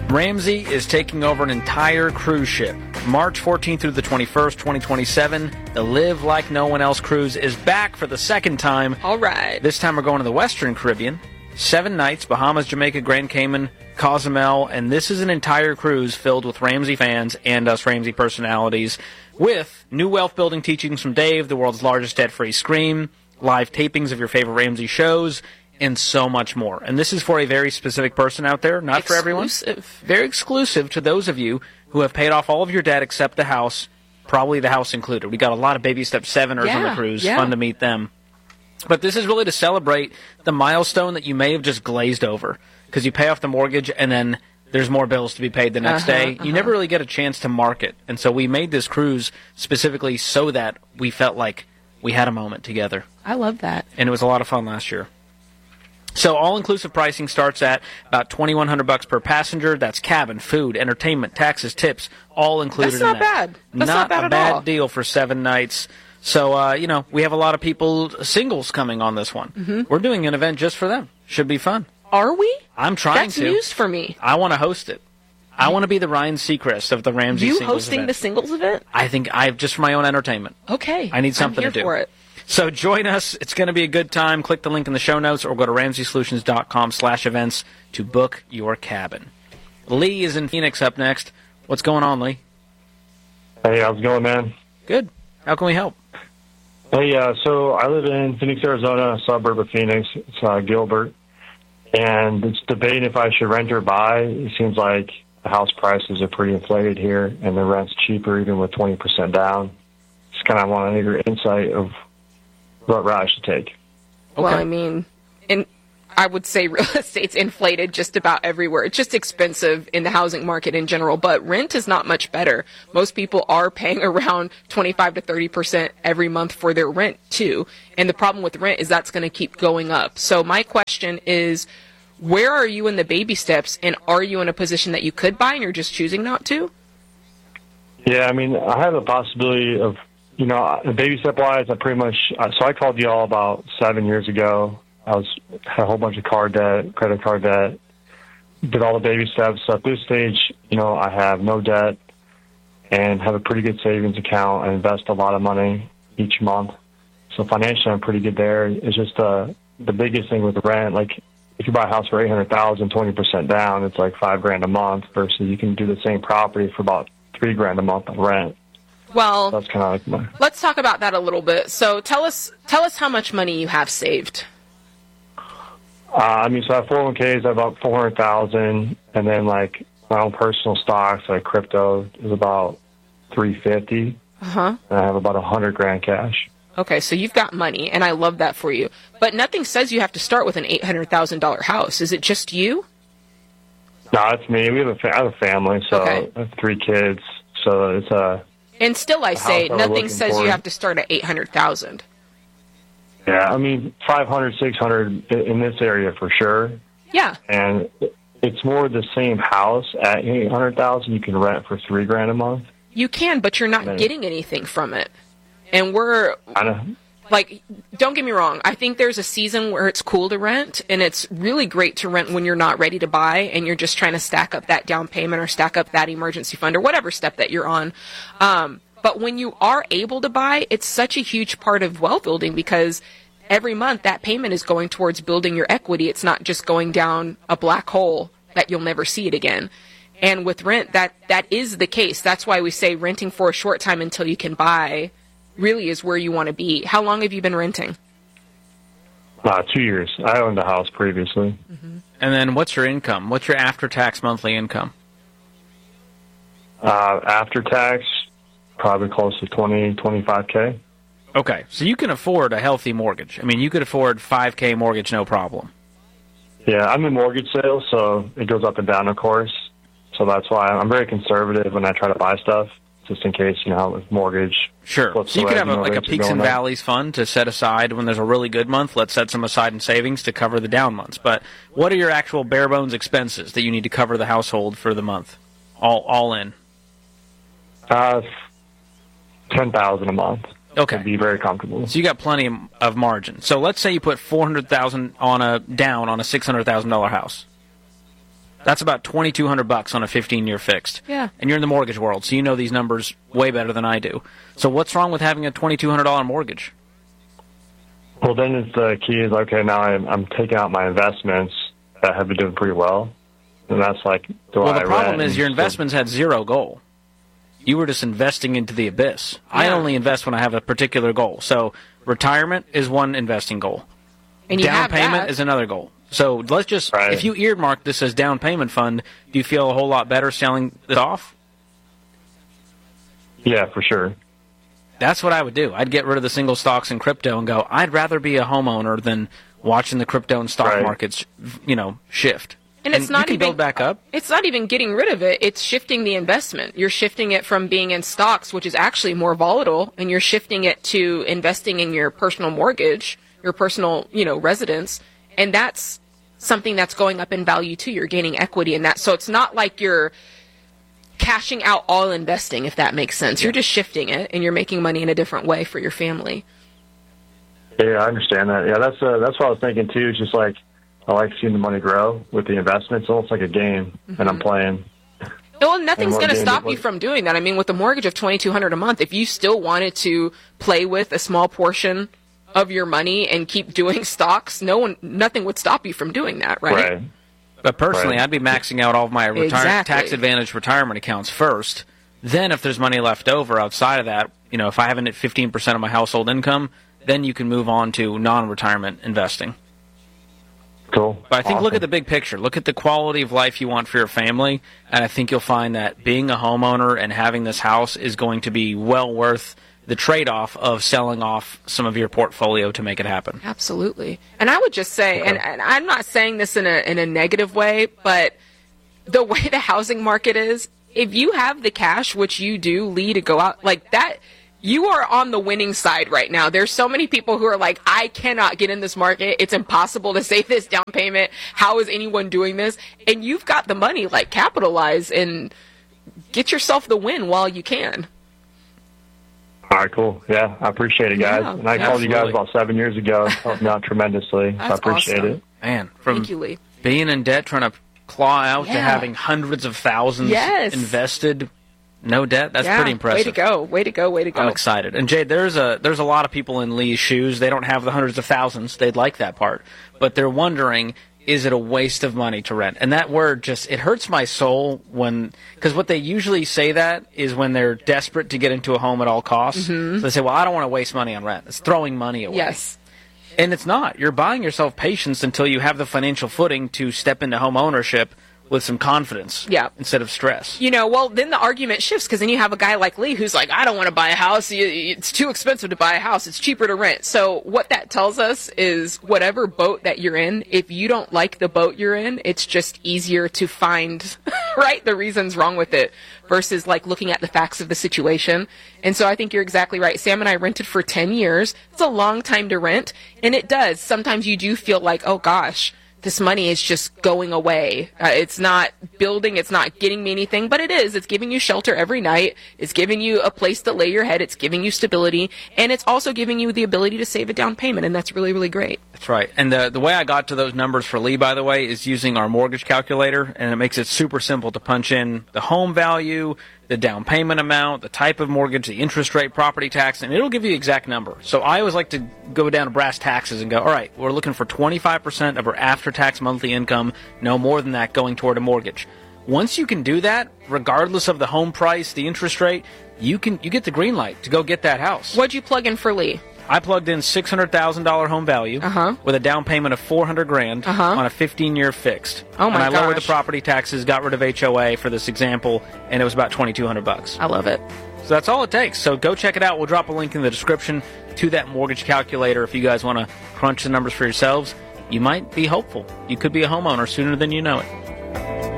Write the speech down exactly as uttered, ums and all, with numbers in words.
Ramsey is taking over an entire cruise ship. March fourteenth through the twenty-first, twenty twenty-seven, the Live Like No One Else cruise is back for the second time. All right. This time we're going to the Western Caribbean. Seven nights, Bahamas, Jamaica, Grand Cayman, Cozumel, and this is an entire cruise filled with Ramsey fans and us Ramsey personalities, with new wealth-building teachings from Dave, the world's largest debt-free scream, live tapings of your favorite Ramsey shows, and so much more. And this is for a very specific person out there, not exclusive. for everyone. Very exclusive to those of you who have paid off all of your debt except the house, probably the house included. We got a lot of Baby Step seveners yeah, on the cruise. Yeah. Fun to meet them. But this is really to celebrate the milestone that you may have just glazed over, because you pay off the mortgage and then there's more bills to be paid the next uh-huh, day. You uh-huh. never really get a chance to mark it. And so we made this cruise specifically so that we felt like we had a moment together. I love that. And it was a lot of fun last year. So all-inclusive pricing starts at about twenty-one hundred bucks per passenger. That's cabin, food, entertainment, taxes, tips, all included That's not in that. bad. That's not bad a at bad all. deal for seven nights. So, uh, you know, we have a lot of people, singles, coming on this one. Mm-hmm. We're doing an event just for them. Should be fun. Are we? I'm trying That's to. That's news for me. I want to host it. I want to be the Ryan Seacrest of the Ramsey You singles hosting event. the singles event? I think I just for my own entertainment. Okay. I need something I'm here to do. for it. So join us. It's going to be a good time. Click the link in the show notes or go to ramsey solutions dot com slash events to book your cabin. Lee is in Phoenix up next. What's going on, Lee? Hey, how's it going, man? Good. How can we help? Hey, uh, so I live in Phoenix, Arizona, a suburb of Phoenix. It's uh, Gilbert. And it's debating if I should rent or buy. It seems like the house prices are pretty inflated here, and the rent's cheaper even with twenty percent down. Just kind of want to get your insight of what route I should take. Okay. Well, I mean, in, I would say real estate's inflated just about everywhere. It's just expensive in the housing market in general, but rent is not much better. Most people are paying around twenty-five to thirty percent every month for their rent, too. And the problem with rent is that's going to keep going up. So my question is, where are you in the baby steps, and are you in a position that you could buy and you're just choosing not to? Yeah, I mean, I have a possibility of, you know, the baby step wise, I pretty much, uh, so I called you all about seven years ago. I was had a whole bunch of car debt, credit card debt, did all the baby steps. So at this stage, you know, I have no debt and have a pretty good savings account. I invest a lot of money each month. So financially, I'm pretty good there. It's just uh, the biggest thing with the rent. Like, if you buy a house for eight hundred thousand dollars, twenty percent down, it's like five grand a month versus you can do the same property for about three grand a month on rent. Well, That's kind of like my... let's talk about that a little bit. So tell us, tell us how much money you have saved. Uh, I mean, so I have four oh one k's, I have about four hundred thousand dollars, and then, like, my own personal stocks, like crypto, is about three hundred fifty dollars, Uh-huh. and I have about one hundred grand cash. Okay, so you've got money, and I love that for you. But nothing says you have to start with an eight hundred thousand dollars house. Is it just you? No, it's me. We have a, fa- I have a family, so Okay. I have three kids, so it's a... And still I say, house I was nothing looking says for. you have to start at eight hundred thousand dollars. Yeah, I mean, five hundred, six hundred in this area for sure. Yeah. And it's more the same house at eight hundred thousand. You can rent for three grand a month. You can, but you're not Right. getting anything from it. And we're, I know. like, don't get me wrong. I think there's a season where it's cool to rent, and it's really great to rent when you're not ready to buy and you're just trying to stack up that down payment or stack up that emergency fund or whatever step that you're on. Um, but when you are able to buy, it's such a huge part of wealth building because every month that payment is going towards building your equity. It's not just going down a black hole that you'll never see it again. And with rent, that, that is the case. That's why we say renting for a short time until you can buy really is where you want to be. How long have you been renting? Uh, two years. I owned a house previously. Mm-hmm. And then what's your income? What's your after-tax monthly income? Uh, after tax, probably close to twenty, twenty-five K. Okay, so you can afford a healthy mortgage. I mean, you could afford five K mortgage, no problem. Yeah, I'm in mortgage sales, so it goes up and down, of course. So that's why I'm very conservative when I try to buy stuff, just in case, you know, with mortgage. Sure. flips So you could away, have a, know, like a rates are peaks and going up. valleys fund to set aside when there's a really good month. Let's set some aside in savings to cover the down months. But what are your actual bare bones expenses that you need to cover the household for the month? All all in. Uh, ten thousand a month. Okay. Would be very comfortable. So you got plenty of margin. So let's say you put four hundred thousand on a down on a six hundred thousand dollar house. That's about twenty-two hundred bucks on a fifteen-year fixed. Yeah. And you're in the mortgage world, so you know these numbers way better than I do. So what's wrong with having a twenty-two hundred dollars mortgage? Well, then it's the key is, okay, now I'm, I'm taking out my investments that have been doing pretty well. And that's like, do well, I the problem rent? is your investments had zero goal. You were just investing into the abyss. Yeah. I only invest when I have a particular goal. So retirement is one investing goal. And you down have payment that. is another goal. So let's just, right. if you earmark this as down payment fund, do you feel a whole lot better selling it off? Yeah, for sure. That's what I would do. I'd get rid of the single stocks and crypto and go, I'd rather be a homeowner than watching the crypto and stock right. markets, you know, shift. And it's and not you can even build back up. It's not even getting rid of it. It's shifting the investment. You're shifting it from being in stocks, which is actually more volatile, and you're shifting it to investing in your personal mortgage, your personal, you know, residence, and that's something that's going up in value too. You're gaining equity in that. So it's not like you're cashing out all investing, if that makes sense. Yeah. You're just shifting it, and you're making money in a different way for your family. Yeah, I understand that. Yeah, that's uh, that's what I was thinking too. It's just like, I like seeing the money grow with the investments. It's almost like a game, mm-hmm. and I'm playing. Well, nothing's going to stop you from doing that. I mean, with a mortgage of twenty-two hundred dollars a month, if you still wanted to play with a small portion of your money and keep doing stocks, no one, nothing would stop you from doing that, right? Right. But personally, right. I'd be maxing out all of my retire- exactly. tax-advantaged retirement accounts first. Then, if there's money left over outside of that, you know, if I haven't hit fifteen percent of my household income, then you can move on to non-retirement investing. Cool. But I think awesome. Look at the big picture. Look at the quality of life you want for your family, and I think you'll find that being a homeowner and having this house is going to be well worth the trade-off of selling off some of your portfolio to make it happen. Absolutely. And I would just say, and, and I'm not saying this in a in a negative way, but the way the housing market is, if you have the cash, which you do, Lee, to go out like that, you are on the winning side right now. There's so many people who are like, I cannot get in this market. It's impossible to save this down payment. How is anyone doing this? And you've got the money, like, capitalize and get yourself the win while you can. All right, cool. Yeah, I appreciate it, guys. Yeah, and I called absolutely. you guys about seven years ago. Helped me out tremendously. That's so I appreciate awesome. it. Man, from Thank you, Lee. being in debt, trying to claw out Yeah. to having hundreds of thousands Yes. invested, no debt, that's yeah, pretty impressive. Way to go. Way to go. Way to go. I'm excited. And Jade, there's a there's a lot of people in Lee's shoes. They don't have the hundreds of thousands. They'd like that part. But they're wondering, is it a waste of money to rent? And that word just, it hurts my soul when, because what they usually say that is when they're desperate to get into a home at all costs. Mm-hmm. So they say, well, I don't want to waste money on rent. It's throwing money away. Yes. And it's not. You're buying yourself patience until you have the financial footing to step into home ownership with some confidence Yeah. instead of stress. You know, well, then the argument shifts, because then you have a guy like Lee who's like, I don't want to buy a house. It's too expensive to buy a house. It's cheaper to rent. So what that tells us is whatever boat that you're in, if you don't like the boat you're in, it's just easier to find, right, the reasons wrong with it versus like looking at the facts of the situation. And so I think you're exactly right. Sam and I rented for ten years. It's a long time to rent. And it does. Sometimes you do feel like, oh gosh, this money is just going away. Uh, it's not building. It's not getting me anything, but it is. It's giving you shelter every night. It's giving you a place to lay your head. It's giving you stability. And it's also giving you the ability to save a down payment. And that's really, really great. That's right. And the the way I got to those numbers for Lee, by the way, is using our mortgage calculator, and it makes it super simple to punch in the home value, the down payment amount, the type of mortgage, the interest rate, property tax, and it'll give you the exact number. So I always like to go down to brass taxes and go, all right, we're looking for twenty-five percent of our after-tax monthly income, no more than that, going toward a mortgage. Once you can do that, regardless of the home price, the interest rate, you can you get the green light to go get that house. What'd you plug in for Lee? I plugged in six hundred thousand dollars home value Uh-huh. with a down payment of four hundred grand Uh-huh. on a fifteen-year fixed. Oh, my And I lowered the gosh. property taxes, got rid of H O A for this example, and it was about twenty-two hundred bucks. I love it. So that's all it takes. So go check it out. We'll drop a link in the description to that mortgage calculator if you guys want to crunch the numbers for yourselves. You might be hopeful. You could be a homeowner sooner than you know it.